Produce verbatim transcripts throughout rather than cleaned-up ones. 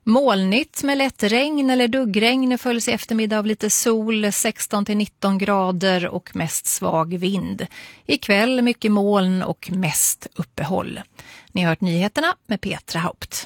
Molnigt med lätt regn eller duggregn följs i eftermiddag av lite sol, sexton till nitton grader och mest svag vind. Ikväll mycket moln och mest uppehåll. Ni har hört nyheterna med Petra Haupt.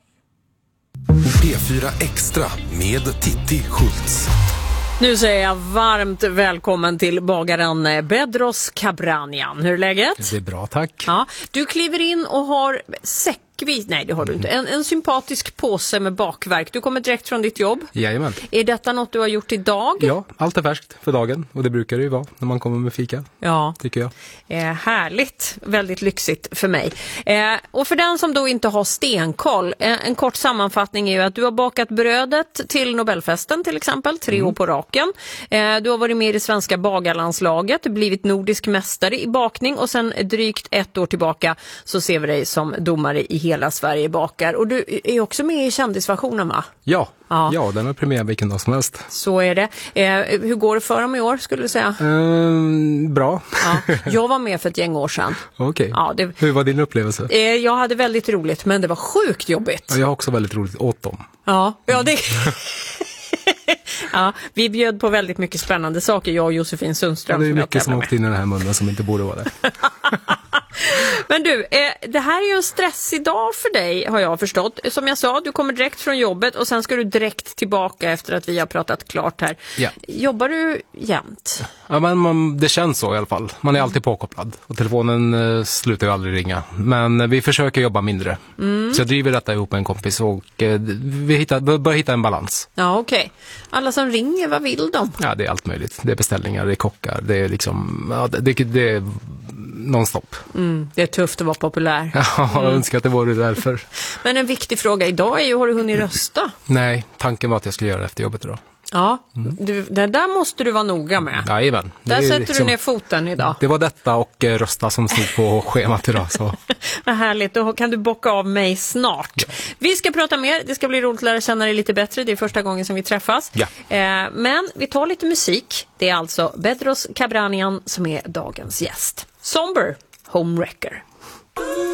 P fyra Extra med Titti Schultz. Nu säger jag varmt välkommen till bagaren Bedros Kabranian. Hur är läget? Det är bra, tack. Ja, du kliver in och har säckvis, nej det har du inte, en, en sympatisk påse med bakverk. Du kommer direkt från ditt jobb. Jajamän. Är detta något du har gjort idag? Ja, allt är färskt för dagen och det brukar det ju vara när man kommer med fika, ja. tycker jag. Eh, härligt, väldigt lyxigt för mig. Eh, och för den som då inte har stenkoll, eh, en kort sammanfattning är ju att du har bakat brödet till Nobelfesten till exempel, tre mm. år på raken. Eh, du har varit med i det svenska bagarlandslaget, blivit nordisk mästare i bakning och sen drygt ett år tillbaka så ser vi dig som domare i hela Sverige bakar. Och du är också med i kändisversionen, va? Ja, ja. ja den har premiär vilken dag som helst. Så är det. Eh, hur går det för dem i år skulle du säga? Ehm, bra. Ja. Jag var med för ett gäng år sedan. Okej. Okay. Ja, det... Hur var din upplevelse? Eh, jag hade väldigt roligt, men det var sjukt jobbigt. Ja, jag har också väldigt roligt åt dem. Ja, ja det... Ja, vi bjöd på väldigt mycket spännande saker, jag och Josefin Sundström. Ja, det är mycket som åkt in i den här munnen som inte borde vara det. Men du, eh, det här är ju en stressig dag för dig har jag förstått. Som jag sa, du kommer direkt från jobbet och sen ska du direkt tillbaka efter att vi har pratat klart här. Ja. Jobbar du jämt? Ja, men man, det känns så i alla fall. Man är alltid påkopplad och telefonen eh, slutar ju aldrig ringa. Men eh, vi försöker jobba mindre. Mm. Så jag driver detta ihop med en kompis och eh, vi hittar, börjar hitta en balans. Ja, okej. Okay. Alla som ringer, vad vill de? Ja, det är allt möjligt. Det är beställningar, det är kockar, det är liksom, ja, det, det, det är nonstop. Mm, det är tufft att vara populär. Ja, jag mm. önskar att det var det därför. Men en viktig fråga idag är ju, har du hunnit rösta? Nej, tanken var att jag skulle göra det efter jobbet idag. Ja, mm. du, det där måste du vara noga med. Jajamän. Där sätter liksom, du ner foten idag. Det var detta och eh, rösta som stod på schemat idag. Så. Vad härligt, då kan du bocka av mig snart. Ja. Vi ska prata mer, det ska bli roligt att lära känna dig lite bättre. Det är första gången som vi träffas. Ja. Eh, men vi tar lite musik. Det är alltså Bedros Kabranian som är dagens gäst. Somber, Homewrecker.